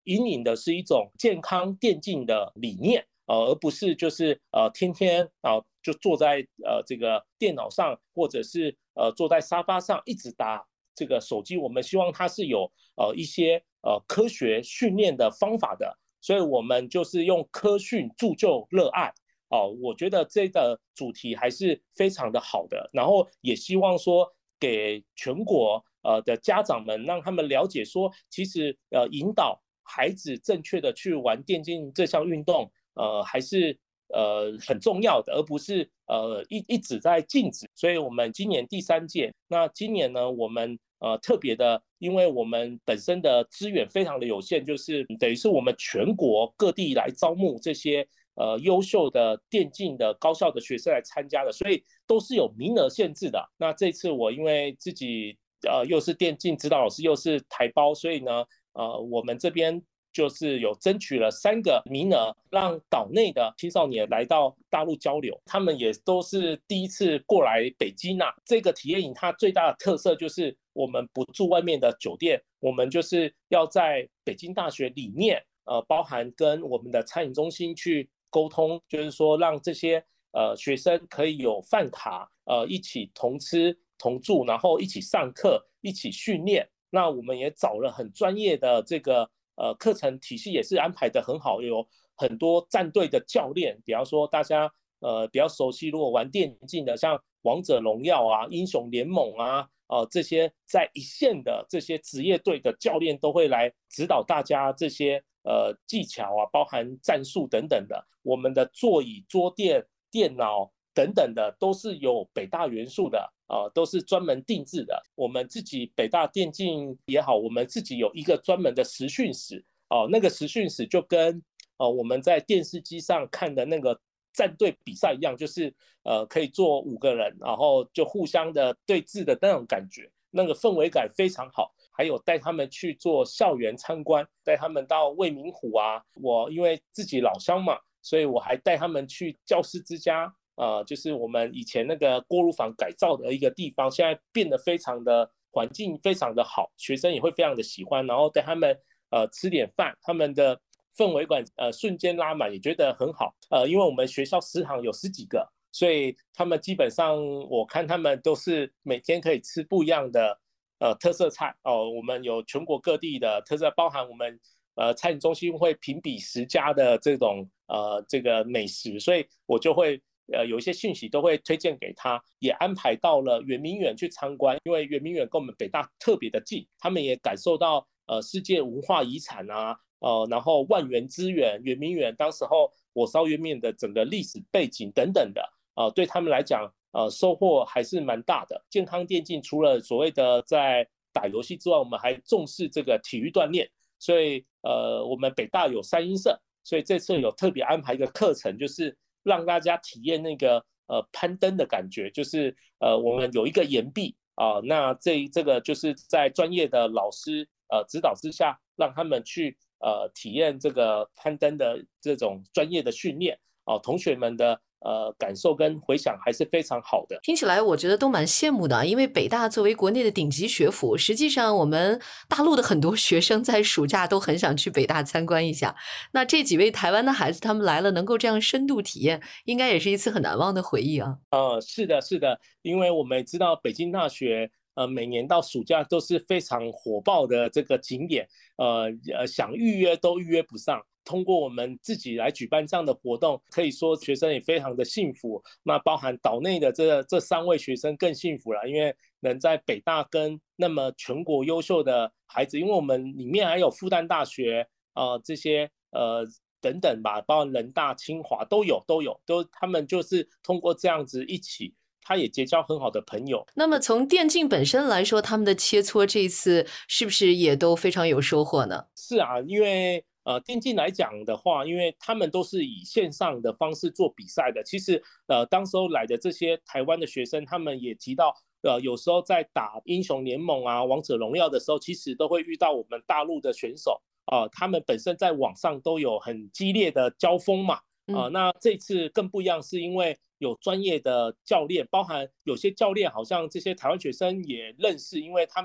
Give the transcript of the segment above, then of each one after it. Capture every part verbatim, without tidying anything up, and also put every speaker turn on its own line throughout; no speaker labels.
引领的是一种健康电竞的理念，呃，而不是就是呃天天啊、呃、就坐在呃这个电脑上，或者是呃坐在沙发上一直打这个手机。我们希望它是有呃一些呃科学训练的方法的，所以我们就是用科训铸就热爱。哦，我觉得这个主题还是非常的好的，然后也希望说给全国呃的家长们，让他们了解说，其实呃引导孩子正确的去玩电竞这项运动，呃还是呃很重要的，而不是呃一一直在禁止。所以我们今年第三届，那今年呢，我们呃特别的，因为我们本身的资源非常的有限，就是等于是我们全国各地来招募这些呃优秀的电竞的高校的学生来参加的，所以都是有名额限制的。那这次我因为自己呃又是电竞指导老师，又是台胞，所以呢，呃我们这边就是有争取了三个名额，让岛内的青少年来到大陆交流。他们也都是第一次过来北京啊。这个体验营它最大的特色就是我们不住外面的酒店，我们就是要在北京大学里面，呃，包含跟我们的餐饮中心去沟通，就是说让这些呃学生可以有饭卡，呃，一起同吃同住，然后一起上课，一起训练。那我们也找了很专业的这个呃课程体系，也是安排的很好，有很多战队的教练，比方说大家呃比较熟悉，如果玩电竞的，像王者荣耀啊、英雄联盟啊，呃这些在一线的这些职业队的教练都会来指导大家这些呃技巧啊，包含战术等等的。我们的座椅、桌垫、电脑等等的都是有北大元素的，呃，都是专门定制的。我们自己北大电竞也好，我们自己有一个专门的实训室，哦、呃，那个实训室就跟呃我们在电视机上看的那个战队比赛一样，就是呃可以坐五个人，然后就互相的对峙的那种感觉，那个氛围感非常好。还有带他们去做校园参观，带他们到未名湖啊。我因为自己老乡嘛，所以我还带他们去教师之家，呃，就是我们以前那个锅炉房改造的一个地方，现在变得非常的环境非常的好，学生也会非常的喜欢，然后带他们呃吃点饭，他们的氛围感呃瞬间拉满，也觉得很好。呃，因为我们学校食堂有十几个，所以他们基本上我看他们都是每天可以吃不一样的呃特色菜哦。我们有全国各地的特色，包含我们呃餐饮中心会评比十家的这种呃这个美食，所以我就会呃有一些讯息都会推荐给他，也安排到了圆明园去参观，因为圆明园跟我们北大特别的近，他们也感受到呃世界文化遗产啊，呃然后万园之园、圆明园当时候火烧圆明园的整个历史背景等等的，呃对他们来讲呃收获还是蛮大的。健康电竞除了所谓的在打游戏之外，我们还重视这个体育锻炼，所以呃我们北大有三英社，所以这次有特别安排一个课程，就是让大家体验那个呃攀登的感觉，就是呃我们有一个岩壁啊、呃，那这这个就是在专业的老师呃指导之下，让他们去呃体验这个攀登的这种专业的训练哦、呃，同学们的呃感受跟回响还是非常好的。
听起来我觉得都蛮羡慕的啊，因为北大作为国内的顶级学府，实际上我们大陆的很多学生在暑假都很想去北大参观一下。那这几位台湾的孩子他们来了，能够这样深度体验，应该也是一次很难忘的回忆啊。
呃，是的，是的，因为我们也知道北京大学，呃，每年到暑假都是非常火爆的这个景点，呃呃，想预约都预约不上。通过我们自己来举办这样的活动，可以说学生也非常的幸福。那包含岛内的这这三位学生更幸福了，因为能在北大跟那么全国优秀的孩子，因为我们里面还有复旦大学啊、呃、这些呃等等吧，包括人大、清华都有都有，都他们就是通过这样子一起，他也结交很好的朋友。
那么从电竞本身来说，他们的切磋这一次是不是也都非常有收获呢？
是啊，因为呃电竞来讲的话，因为他们都是以线上的方式做比赛的。其实呃当时候来的这些台湾的学生，他们也提到，呃有时候在打英雄联盟啊、王者荣耀的时候，其实都会遇到我们大陆的选手啊、呃，他们本身在网上都有很激烈的交锋嘛。啊、呃，
嗯。
那这次更不一样，是因为有专业的教练，包含有些教练好像这些台湾学生也认识，因为他们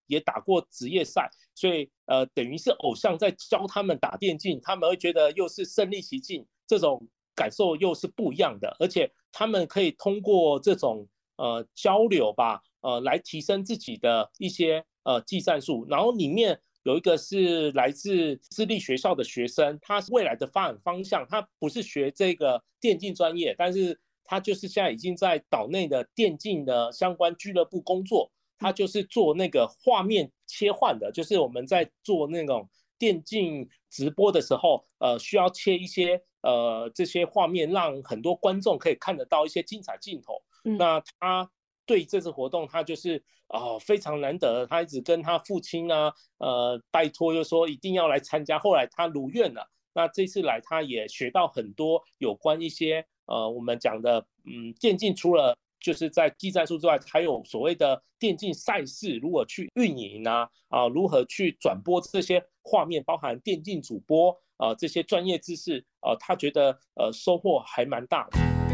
也打过职业赛，所以呃等于是偶像在教他们打电竞，他们会觉得又是身临其境，这种感受又是不一样的，而且他们可以通过这种呃交流吧，呃来提升自己的一些呃技战术，然后里面有一个是来自私立学校的学生，他未来的发展方向，他不是学这个电竞专业，但是他就是现在已经在岛内的电竞的相关俱乐部工作，他就是做那个画面切换的，就是我们在做那种电竞直播的时候，呃，需要切一些呃这些画面，让很多观众可以看得到一些精彩镜头。嗯、那他对这次活动，他就是哦非常难得，他一直跟他父亲啊，呃拜托，又说一定要来参加。后来他如愿了，那这次来他也学到很多有关一些呃我们讲的，嗯，电竞除了就是在技战术之外，还有所谓的电竞赛事如何去运营啊，啊如何去转播这些画面，包含电竞主播啊、呃、这些专业知识啊、呃，他觉得呃收获还蛮大的。